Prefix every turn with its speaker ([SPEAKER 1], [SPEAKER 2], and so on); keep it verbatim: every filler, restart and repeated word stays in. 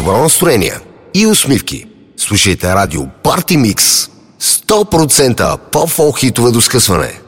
[SPEAKER 1] добро настроение и усмивки. Слушайте радио Парти Микс. сто процента по-фолк хитове до скъсване.